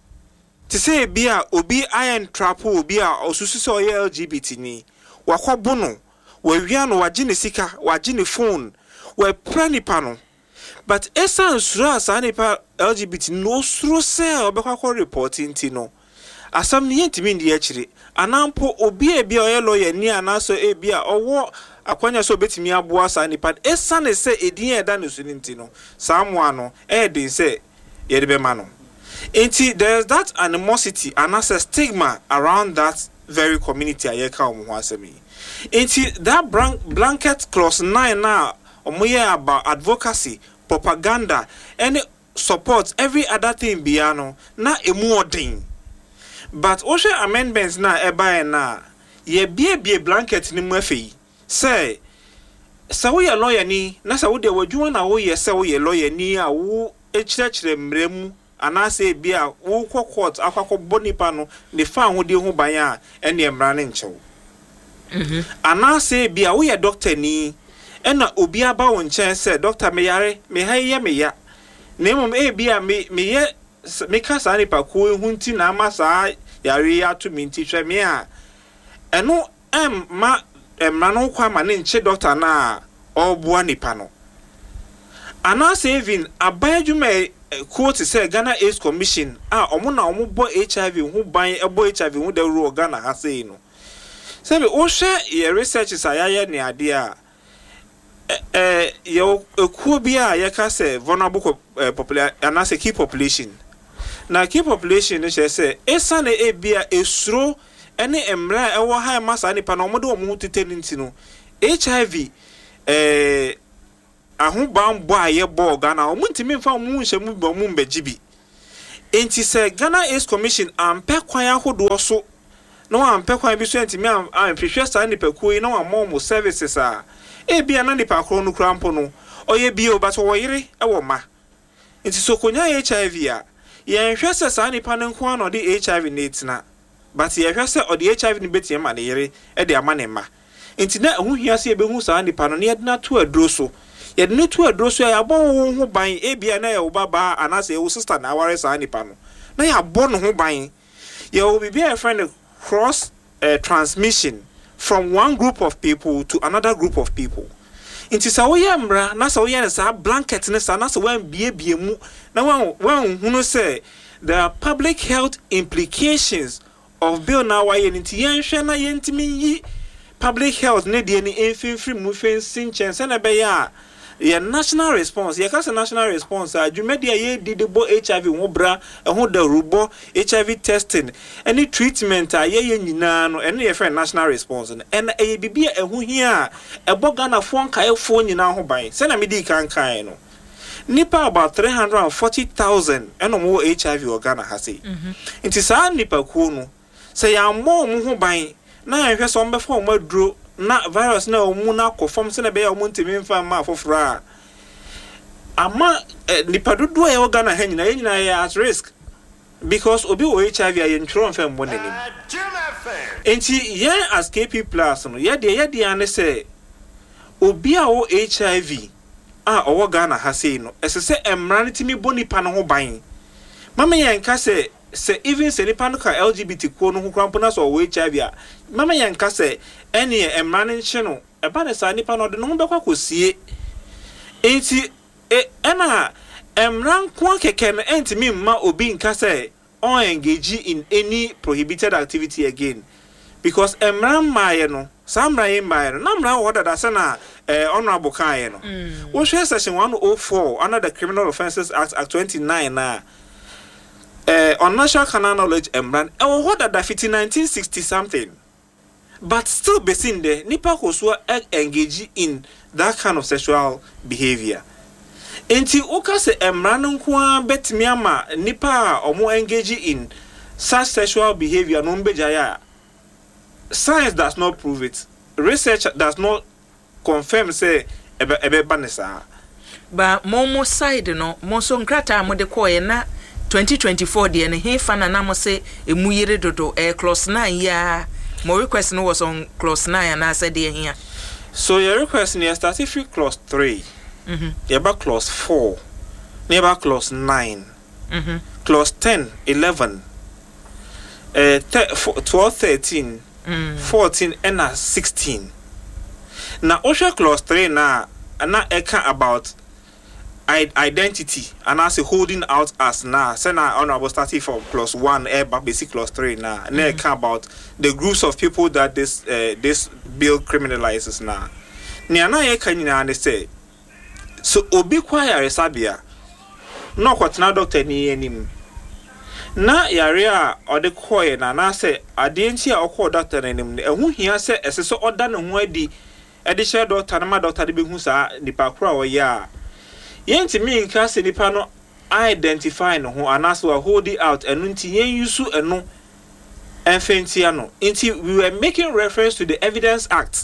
ti se bia obi iron trap obi a osusu se oye L G B T ni wakobo no wawia no waje ne sika waje ne phone we pranipa no but esa nsura asa nipa L G B T no suro se obekwa ko reporting ti no asam ni yentimi ndi akire anampo obi e bia oye lawyer ni anaso e bia owo akwanya so betimi aboa sa nipa esa ne se edin eda ne so nti no samwa no e din se ye de be ma no enti there's that animosity and as a stigma around that very community ayeka omo ho asemi enti that blanket clause nine na omoye about advocacy propaganda and support every other thing biano na emu odin. But Osha amendments na eba na ye bie bie blanket ni mwefi say sa wo ye lawyer ni na sa wo de wadwuma na wo ye sa wo ye lawyer ni a wo echirechire mremu anase bia wo kɔ court akwakɔ bonipa no ne fa ho de ho ban a ene emra ne nchew mhm anase bia wo ye doctor ni ena obi aba wo nchen say doctor me yare me ha ye me ya na mom e bia me me ye me kasa ni pa ko ehunti na amasa yare ya to minti hwe me a eno em ma emra no kwa ma ne nche doctor na oboa nipa no ana saving abayadwuma quote say Ghana AIDS Commission ah omo na omo bo H I V hu ban ebo H I V hu da ru Ghana ha sei no say be o hwe ye research is ayaye ne ade a eh yo ekuo bia ye ka say vulnerable uh, population and as a key population na key population ne say esane e bia esuro ene emra ewo high mass ani pa na omodo omo teteni ntino H I V eh ahu bambo aye bo Ghana omo ntimi mfa omo nhemu bo omo mbegibi enti say Ghana AIDS Commission ampe kwan ahodo so no ampe kwan bi so ntimi am prehwe sa ni pakuyi no amom services a e bia na ni pa kro no krampo no oye bia obato wo yire e wo ma enti so konya H I V a ye nhwe se sa ni pa ne nko an odi H I V ne tina but ye hwe se odi H I V ni betie ma ne yire e de ama ne ma enti na hu hia se e be hu sa ni pa no ne na to adro so ye de to adro so ya bon wo hu ban e bia na ye wo baba anase wo sister na aware sa ni pa no na ya bon ho ban ye wo bibia e friend cross uh, transmission from one group of people to another group of people. Inti sa woye mra na sa woye sa blanket ne sa na sa wan bie bie mu na wan wan hunu say there are public health implications of bill na waye nti yenhwe na yentimi yi public health ne de ni enfimfiri mu fensin chense na be ya ye national response ye ka national response a dwumedia ye didebo H I V wo bra ho da rubo H I V testing any treatment a ye ye nyina no ene ye friend national response no en e bibia ehu hia e boga na fon kae fo nyina ho ban se na medi kan kan no nipa about three hundred forty thousand eno mo H I V organa hase nti sa nipa ku no se ya mo mo ho ban na ehwe so mbe fo mo aduro na virus na omu na kofom se na be ya omu ntimi mfa ma afofra ama eh, nipa dodo ya organa ha nyina nyina ya at risk because obi o H I V aye ntro mfa mbo nanim enti ye as K P plus no ye de ye de ane se obi a o H I V a owo Ghana ha sei no esese emra ntimi boni pa no ho ban mama ye nka se se even se nipa no ka L G B T Q no ho krampo na so o H I V a mama ye nka se eni emra nche no eba ne sa nipa no de no bekwa kosie enti e ena emra nko keke no entimi mma obi nka se on engage in any prohibited activity again because emra maye no samra ye maye no namra order da se na eh honorable kan ye no wo hwe section one oh four under the Criminal Offences Act Act twenty-nine na eh on national canon knowledge emra e wo order da nineteen sixty something but still besin there nipa koso engage in that kind of sexual behavior enti oka se emra nko a betimi ama nipa omo engage in such sexual behavior no mbeja ya science does not prove it research does not confirm say ebe ebe banesa ba momo side no mo so nkrata mo de koye na twenty twenty-four de ne he fa na na mo se emuyere dodo e clause nine ya mo request no was on clause nine and I said de here so your request near started free clause three mhm yeba clause four near clause nine mhm clause ten eleven uh twelve thirteen mm. fourteen and sixteen now osha clause three na na eka about identity and as a holding out as na say na honorable starting from clause one eh basic clause three na mm-hmm. na eka about the groups of people that this uh, this bill criminalizes na ni ana eka nyina ne say so obi kwaya resabia no kwatena doctor ni enim na yare a ode koye na na say ade nti a okọ doctor enim ne ehu hia say esese oda ne ho adi ede share doctor na ma doctor de behu sa nipa kura wo ya yenti mi nka se nipa no identify no ho anaso a hold it out enu nti yen yusu enu enfentia no nti we were making reference to the Evidence Act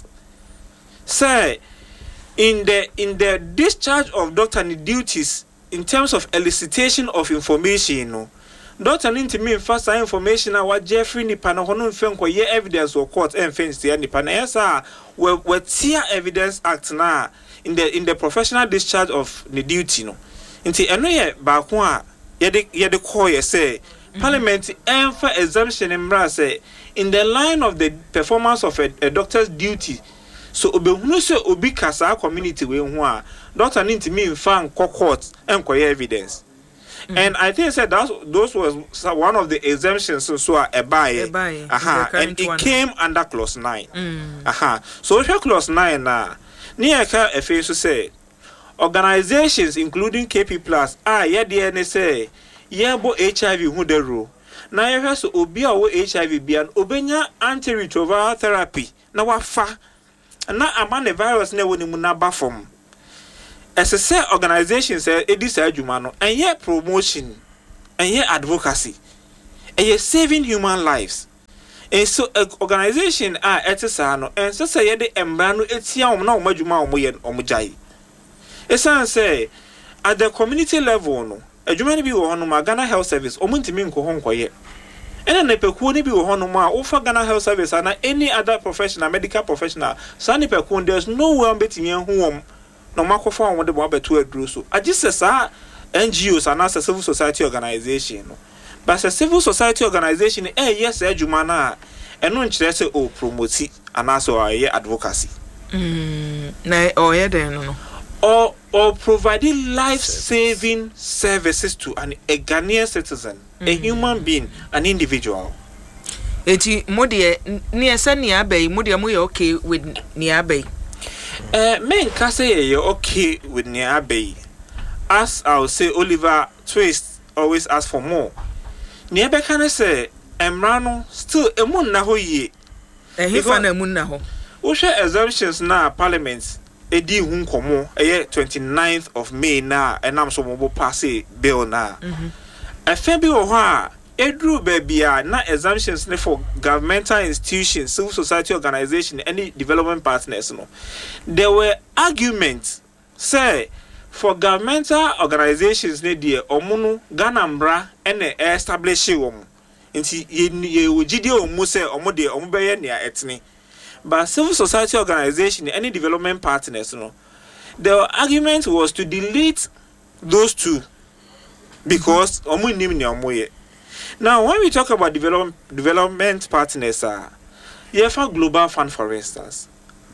say in the in the discharge of doctor duties in terms of elicitation of information no doctor nti mi nfa sa information a wa Jeffrey nipa no hono nfe nko ye evidence or court enfentia nipa na yesa we we tia Evidence Act na in the in the professional discharge of the duty no nti eno ye ba ko a ye de ye de call ye say mm-hmm. Parliament emfa exemption mra say in the line of the performance of a, a doctor's duty so obehunu say obi kasa community we ho a doctor nti mi nfa nko court enko ye evidence mm-hmm. And I think said that those was one of the exemptions so so a buy aha and it one. Came under clause nine mm. Aha so clause nine na Niaka efe so say organizations including K P Plus ah ye de ne say ye bo H I V hu de ro na ye hwe so obi a wo H I V bia no obenya antiretroviral therapy na wafa na ama ne virus na woni mu na ba fom ese say organizations say edi sa adwuma no enye promotion enye advocacy enye saving human lives. And so uh, organization ah etisa no and so say the embra no etia om na om adwuma om ye om jai. Esan say at the community level no adwuma ni bi wo hono ma Ghana Health Service om ntimi nko ho nkoye. Ena na pekuo ni bi wo hono ma wo fa Ghana Health Service and any other professional medical professional sani pekuo there's no way betimi hu om no makofa om de bo abeto aduro so. Agise sa N G Os and as a civil society organization no. But a civil society organization, eh, yes, a Jumana, and no interest or promote and also a advocacy. Mm, nay, or yeah, no, or or providing life saving services to an a Ghanaian citizen, mm. a human being, an individual. Eti Modia near Sanya Bay, Modia Moya okay with Niabe. Eh, men can say you're okay with Niabe. As I'll say, Oliver Twist always ask for more. Niebe can say, Emrano still a moon na ho ye. A hifan a moon na ho. Usha assumptions na parliament, a di hun komo, a year twenty-ninth of May na, and I'm so mobile passe bill na. A febi oha, a drew baby na assumptions for governmental institutions, civil society organization, any development partners. No, there were arguments, say, for governmental organizations ne die omunu Ganambra ene establish wom nti ye wogide omu se omu de omu beye ne etni but civil society organization any development partners no the argument was to delete those two because omu nim ne omu ye. Now when we talk about develop, development partners ah ye fa Global Fund for instance.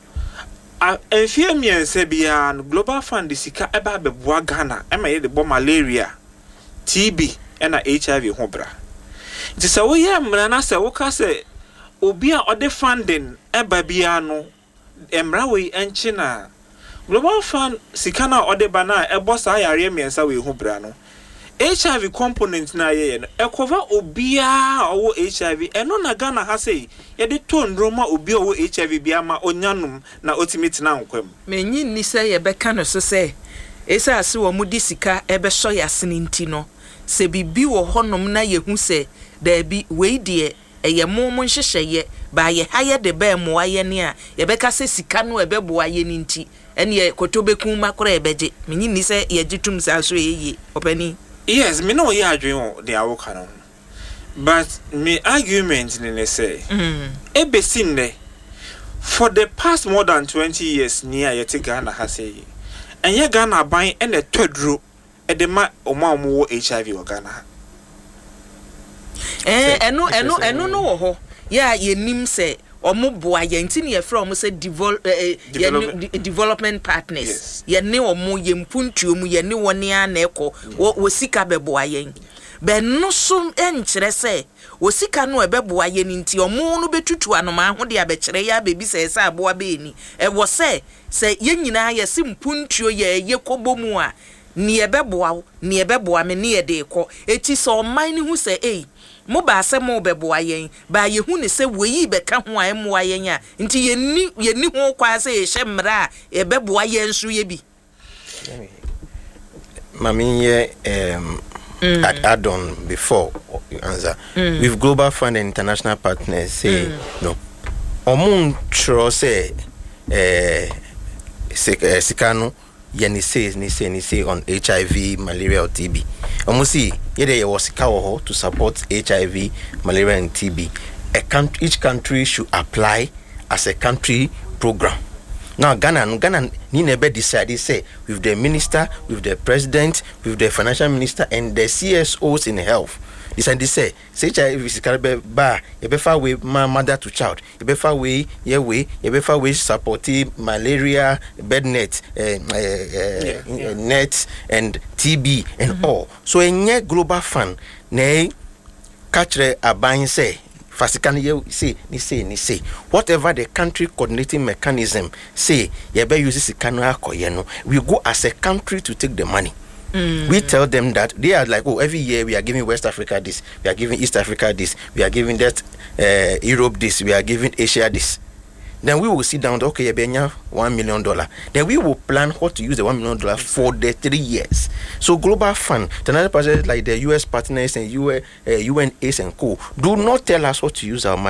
Uh, and fear me and say beyond Global Fund the sika eba beboa Ghana ema ye de bo malaria T B and a H I V hobra. It is a way mra na se woka se obi a ode funding eba bia no emra we enchi na Global Fund sika na ode ba na ebo sa yare miensa we hobra no H I V component na ye no ekova obi a owo H I V eno na Ghana ha sei ye de ton roma obi owo H I V bia ma onyanum na otimit na nkwam menyi ni se ye beka no so se esa ase wo mu disika ebe so yasene nti no se bibi wo honom na ye hu se da bi we die eye momo nhyehyeye ba ye haye de ba mo aye ne a ye beka se sika no ebe bo aye ni nti ene ye kotobeku makora ebeje menyi ni se ye gitum sa so ye opani. Yes, me know ya adwin de awoka no. But me argument in the say. Mm. Ebe sinne for the past more than twenty years near yet Ghana has say. And ye Ghana buying and a third row at the ma oma mo H I V or Ghana. Eh, eno eno eno no ho. Ya ye nim say omo boa ye ntini ye from say develop development partners yes. Ye ne omo ye mpuntuo mu ye ne woni a na ekọ wo sika beboa ye be no so enkyere say wo sika no ebeboa ye nti omo no betutu anoma ho de abekere ya bebi say say aboa be ni e wo say say ye nyina ye sim mpuntuo ye ye kobomu a ni ebeboa ni ebeboa me ne ye de ekọ eti so man ni hu say eh mo ba se mo beboa yen ba ye hu ne se weyi be ka ho a mo ayen a nti ye ni ye ni ho kwa se ye hemra e beboa yen so ye bi mami ye um mm. add, add on before you answer mm. with Global Fund and international partners say mm. no omun tro say eh sikano ye ni say ni say ni say on H I V malaria or T B omusi yede ye wasika wo to support H I V malaria and T B a country each country should apply as a country program. Now Ghana Ghana ni nebe decide say with the minister, with the president, with the financial minister and the C S Os in health. This and this say H I V is ba ye be far way mother to child. Ye be far way ye way ye be far way support malaria bed net uh, uh, yeah, yeah. net and T B and mm-hmm. all. So enye Global Fund ne catch aban say Fasikani ye say ni say ni say whatever the country coordinating mechanism say ye be use sikano akoye no, we go as a country to take the money. Mm. We tell them that they are like, oh, every year we are giving West Africa this, we are giving East Africa this, we are giving that uh, Europe this, we are giving Asia this. Then we will sit down, okay, you benya one million dollar. Then we will plan what to use the one million dollar for the three years. So global fund, another project like the U S partners and U N, uh, U N A I D S and co, do not tell us what to use our money.